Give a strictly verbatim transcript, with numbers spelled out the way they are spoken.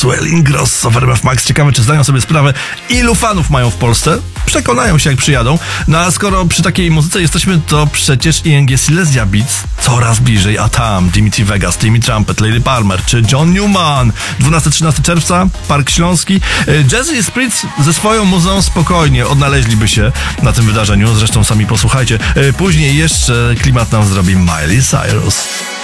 Swelling Grosso w R M F Max. Ciekawe, czy zdają sobie sprawę, ilu fanów mają w Polsce. Przekonają się, jak przyjadą. No a skoro przy takiej muzyce jesteśmy, to przecież I N G Silesia Beats coraz bliżej, a tam Dimitri Vegas, Timmy Trumpet, Lady Palmer czy John Newman. dwunastego trzynastego czerwca, Park Śląski. Jazzy i Spritz ze swoją muzą spokojnie odnaleźliby się na tym wydarzeniu. Zresztą sami posłuchajcie. Później jeszcze klimat nam zrobi Miley Cyrus.